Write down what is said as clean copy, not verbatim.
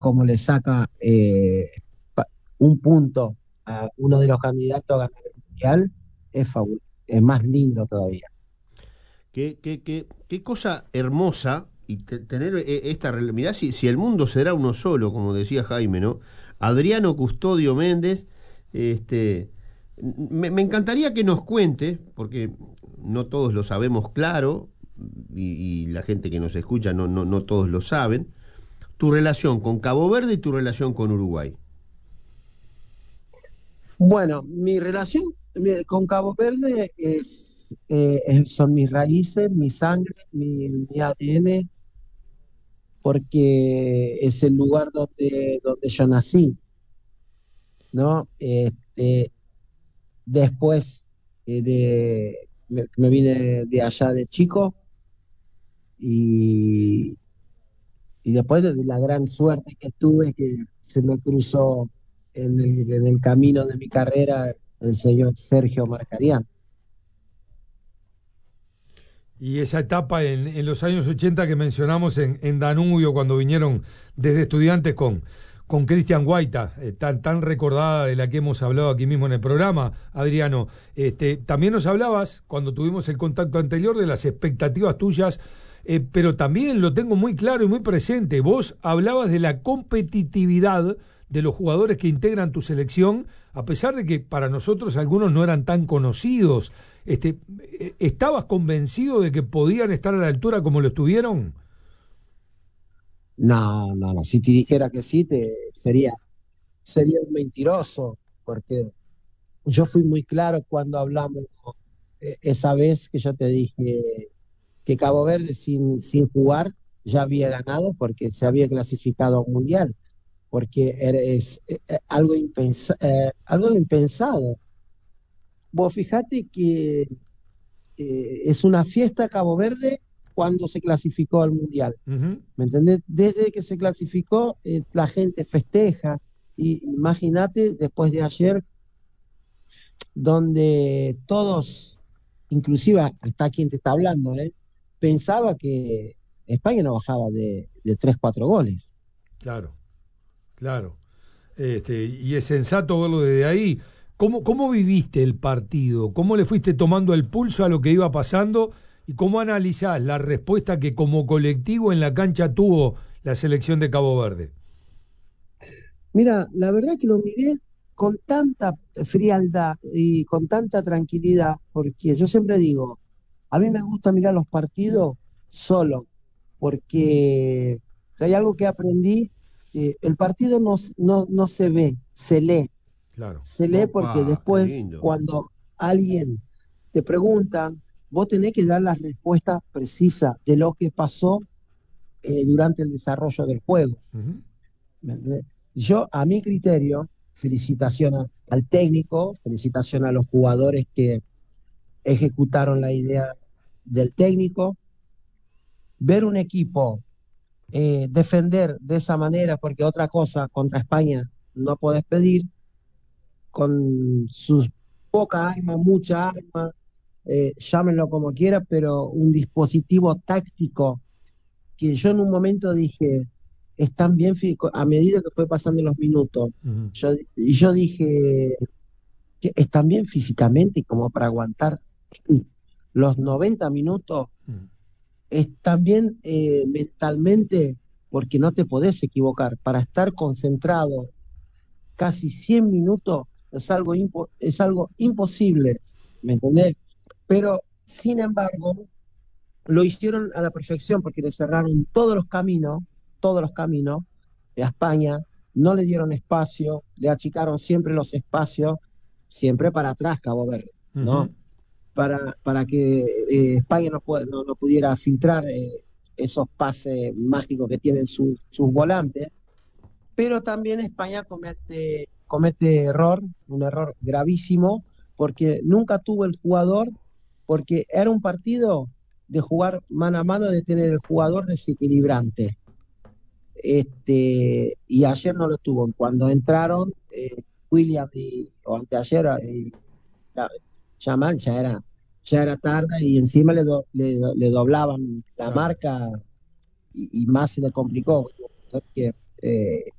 como le saca un punto a uno de los candidatos a ganar el mundial, es fabuloso, es más lindo todavía. Qué cosa hermosa y tener esta. Mirá si el mundo será uno solo, como decía Jaime, ¿no? Adriano Custodio Méndez, este, me encantaría que nos cuente, porque no todos lo sabemos claro, y la gente que nos escucha no todos lo saben, tu relación con Cabo Verde y tu relación con Uruguay. Bueno, mi relación con Cabo Verde son mis raíces, mi sangre, mi ADN, porque es el lugar donde yo nací, ¿no? Después me vine de allá de chico y, y después de la gran suerte que tuve que se me cruzó en el camino de mi carrera el señor Sergio Marcarián. Y esa etapa en los años 80 que mencionamos en Danubio, cuando vinieron desde estudiantes con Cristian Guaita, tan recordada de la que hemos hablado aquí mismo en el programa, Adriano. También nos hablabas, cuando tuvimos el contacto anterior, de las expectativas tuyas, pero también lo tengo muy claro y muy presente. Vos hablabas de la competitividad de los jugadores que integran tu selección, a pesar de que para nosotros algunos no eran tan conocidos. ¿Estabas convencido de que podían estar a la altura como lo estuvieron? No, no, no. Si te dijera que sí, sería un mentiroso, porque yo fui muy claro cuando hablamos esa vez que yo te dije que Cabo Verde sin jugar ya había ganado porque se había clasificado a un mundial, porque es algo impensado. Vos fijate que es una fiesta Cabo Verde cuando se clasificó al mundial. Ujú. ¿Me entendés? Desde que se clasificó, la gente festeja. Y imagínate después de ayer, donde todos, inclusive hasta quien te está hablando, pensaba que España no bajaba de 3 4 goles. Claro, claro. Y es sensato verlo desde ahí. ¿Cómo viviste el partido? ¿Cómo le fuiste tomando el pulso a lo que iba pasando? ¿Y cómo analizás la respuesta que como colectivo en la cancha tuvo la selección de Cabo Verde? Mira, la verdad que lo miré con tanta frialdad y con tanta tranquilidad, porque yo siempre digo, a mí me gusta mirar los partidos solo, porque si hay algo que aprendí, que el partido no se ve, se lee. Claro. Se lee porque Opa, qué después, lindo. cuando alguien te pregunta, vos tenés que dar la respuesta precisa de lo que pasó durante el desarrollo del juego. Ujú. ¿Me entendés? Yo, a mi criterio, felicitación al técnico, felicitación a los jugadores que ejecutaron la idea del técnico. Ver un equipo defender de esa manera, porque otra cosa contra España no podés pedir, con sus poca arma, mucha arma, llámenlo como quiera, pero un dispositivo táctico que yo en un momento dije, están bien, a medida que fue pasando los minutos, Ujú. yo dije, que están bien físicamente como para aguantar los 90 minutos, Ujú. están bien mentalmente porque no te podés equivocar, para estar concentrado casi 100 minutos es algo imposible, ¿me entendés? Pero, sin embargo, lo hicieron a la perfección porque le cerraron todos los caminos de España, no le dieron espacio, le achicaron siempre los espacios, siempre para atrás Cabo Verde, ¿no? Ujú. Para que España no pudiera filtrar esos pases mágicos que tienen sus volantes, pero también España comete un error gravísimo, porque nunca tuvo el jugador, porque era un partido de jugar mano a mano, de tener el jugador desequilibrante. Y ayer no lo tuvo. Cuando entraron, William o anteayer, ya, ya era tarde y encima le doblaban la Claro. marca y más se le complicó. Entonces,